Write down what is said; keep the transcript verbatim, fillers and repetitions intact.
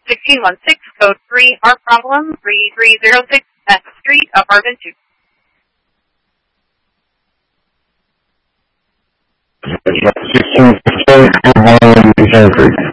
sixteen one six, code three, R problem, three three zero six S Street, apartment two. sixteen one six,